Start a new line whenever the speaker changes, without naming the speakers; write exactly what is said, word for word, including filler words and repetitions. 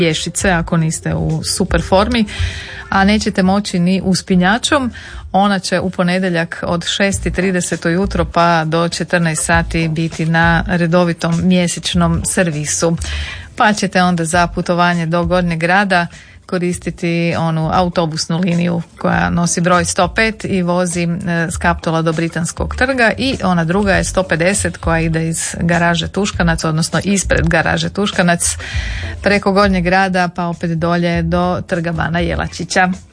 pješice ako niste u super formi, a nećete moći ni uspinjačom. Ona će u ponedjeljak od šest i trideset ujutro pa do četrnaest sati biti na redovitom mjesečnom servisu. Pa ćete onda za putovanje do Gornjeg grada koristiti onu autobusnu liniju koja nosi broj sto pet i vozi s Kaptola do Britanskog trga, i ona druga je sto pedeset koja ide iz garaže Tuškanac, odnosno ispred garaže Tuškanac preko Gornjeg grada pa opet dolje do trga Bana Jelačića.